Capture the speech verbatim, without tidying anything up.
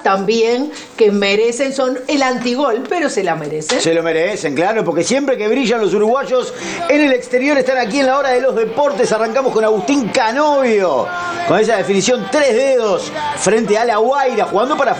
también que merecen, son el antigol, pero se la merecen. Se lo merecen, claro, porque siempre que brillan los uruguayos en el exterior están aquí en la hora de los deportes. Arrancamos con Agustín Canovio, con esa definición tres dedos frente a La Guaira, jugando para